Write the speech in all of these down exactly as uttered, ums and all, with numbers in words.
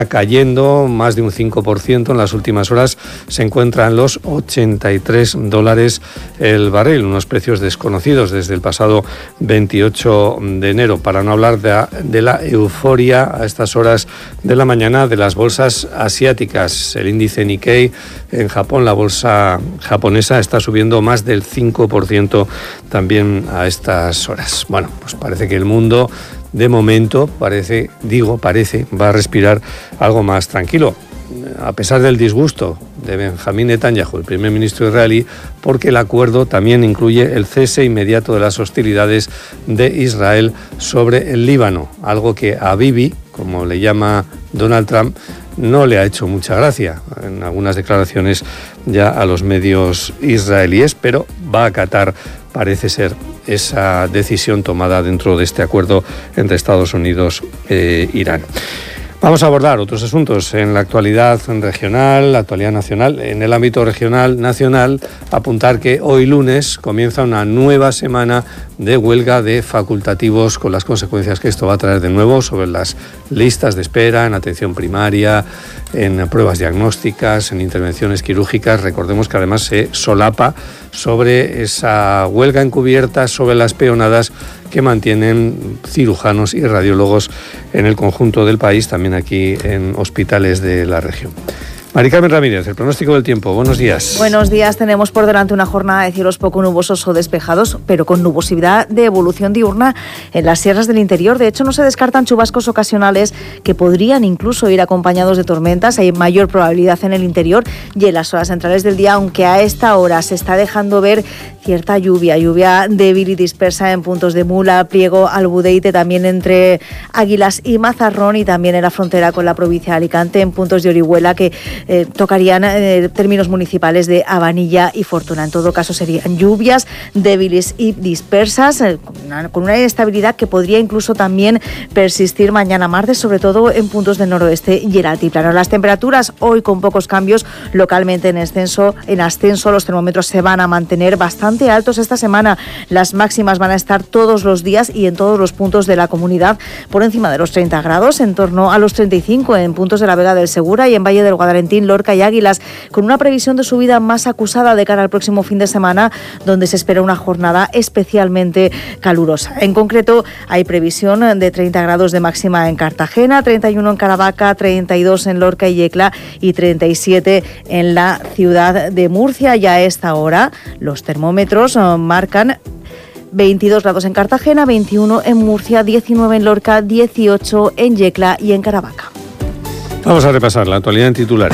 cayendo más de un cinco por ciento en las últimas horas, se encuentra en los ochenta y tres dólares el barril, unos precios desconocidos desde el pasado veintiocho de enero, para no hablar de, de la euforia a estas horas de la mañana de las bolsas asiáticas. El índice Nikkei en Japón, la bolsa japonesa, está subiendo más del cinco por ciento también a estas horas. Bueno, pues parece que el mundo de momento, parece, digo, parece, va a respirar algo más tranquilo, a pesar del disgusto de Benjamín Netanyahu, el primer ministro israelí, porque el acuerdo también incluye el cese inmediato de las hostilidades de Israel sobre el Líbano, algo que a Bibi, como le llama Donald Trump, no le ha hecho mucha gracia en algunas declaraciones ya a los medios israelíes, pero va a acatar, parece ser, esa decisión tomada dentro de este acuerdo entre Estados Unidos e Irán. Vamos a abordar otros asuntos en la actualidad regional, la actualidad nacional. En el ámbito regional nacional, apuntar que hoy lunes comienza una nueva semana de huelga de facultativos, con las consecuencias que esto va a traer de nuevo sobre las listas de espera en atención primaria, en pruebas diagnósticas, en intervenciones quirúrgicas. Recordemos que además se solapa sobre esa huelga encubierta, sobre las peonadas que mantienen cirujanos y radiólogos en el conjunto del país, también aquí en hospitales de la región. Mari Carmen Ramírez, el pronóstico del tiempo. Buenos días. Buenos días. Tenemos por delante una jornada de cielos poco nubosos o despejados, pero con nubosidad de evolución diurna en las sierras del interior. De hecho, no se descartan chubascos ocasionales que podrían incluso ir acompañados de tormentas. Hay mayor probabilidad en el interior y en las horas centrales del día, aunque a esta hora se está dejando ver cierta lluvia, lluvia débil y dispersa en puntos de Mula, Priego, Albudeite, también entre Águilas y Mazarrón, y también en la frontera con la provincia de Alicante, en puntos de Orihuela que Eh, tocarían eh, términos municipales de Habanilla y Fortuna. En todo caso, serían lluvias débiles y dispersas, eh, con, una, con una inestabilidad que podría incluso también persistir mañana martes, sobre todo en puntos del noroeste y el altiplano. Las temperaturas hoy con pocos cambios, localmente en ascenso, en ascenso los termómetros se van a mantener bastante altos esta semana. Las máximas van a estar todos los días y en todos los puntos de la comunidad por encima de los treinta grados, en torno a los treinta y cinco en puntos de la Vega del Segura y en Valle del Guadalentín, Lorca y Águilas, con una previsión de subida más acusada de cara al próximo fin de semana, donde se espera una jornada especialmente calurosa. En concreto, hay previsión de treinta grados de máxima en Cartagena, treinta y uno en Caravaca, treinta y dos en Lorca y Yecla y treinta y siete en la ciudad de Murcia. Ya a esta hora los termómetros marcan veintidós grados en Cartagena, veintiuno en Murcia, diecinueve en Lorca, dieciocho en Yecla y en Caravaca. Vamos a repasar la actualidad en titulares.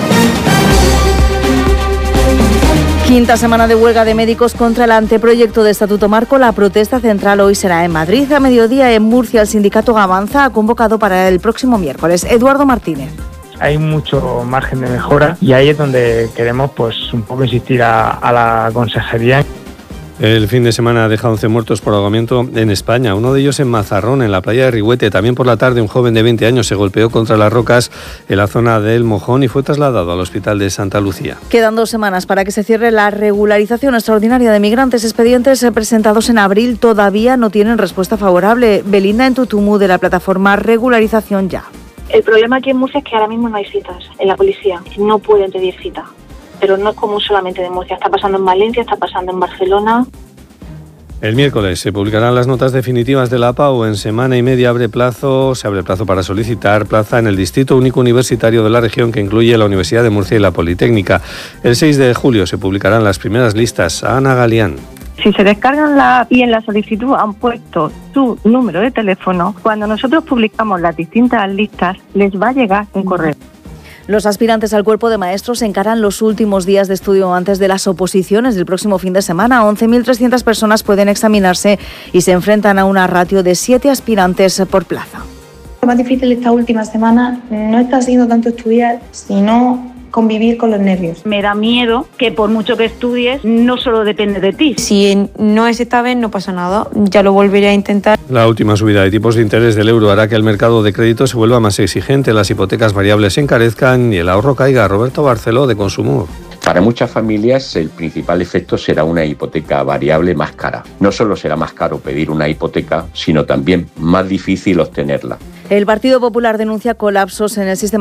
Quinta semana de huelga de médicos contra el anteproyecto de Estatuto Marco. La protesta central hoy será en Madrid. A mediodía en Murcia el sindicato Avanza ha convocado para el próximo miércoles. Eduardo Martínez. Hay mucho margen de mejora y ahí es donde queremos pues un poco insistir a, a la consejería. El fin de semana ha dejado once muertos por ahogamiento en España, uno de ellos en Mazarrón, en la playa de Rigüete. También por la tarde un joven de veinte años se golpeó contra las rocas en la zona del Mojón y fue trasladado al hospital de Santa Lucía. Quedan dos semanas para que se cierre la regularización extraordinaria de migrantes. Expedientes presentados en abril todavía no tienen respuesta favorable. Belinda Entutumu, de la plataforma Regularización Ya. El problema aquí en Murcia es que ahora mismo no hay citas en la policía, no pueden pedir cita. Pero no es común solamente de Murcia, está pasando en Valencia, está pasando en Barcelona. El miércoles se publicarán las notas definitivas de la A P A U. En semana y media abre plazo, se abre plazo para solicitar plaza en el Distrito Único Universitario de la región, que incluye la Universidad de Murcia y la Politécnica. El seis de julio se publicarán las primeras listas. Ana Galián. Si se descargan la y en la solicitud han puesto su número de teléfono, cuando nosotros publicamos las distintas listas, les va a llegar un correo. Los aspirantes al cuerpo de maestros encaran los últimos días de estudio antes de las oposiciones del próximo fin de semana. once mil trescientas personas pueden examinarse y se enfrentan a una ratio de siete aspirantes por plaza. Lo más difícil esta última semana no está siendo tanto estudiar, sino convivir con los nervios. Me da miedo que por mucho que estudies, no solo depende de ti. Si no es esta vez, no pasa nada, ya lo volveré a intentar. La última subida de tipos de interés del euro hará que el mercado de crédito se vuelva más exigente, las hipotecas variables se encarezcan y el ahorro caiga. Roberto Barceló, de Consumo. Para muchas familias el principal efecto será una hipoteca variable más cara. No solo será más caro pedir una hipoteca, sino también más difícil obtenerla. El Partido Popular denuncia colapsos en el sistema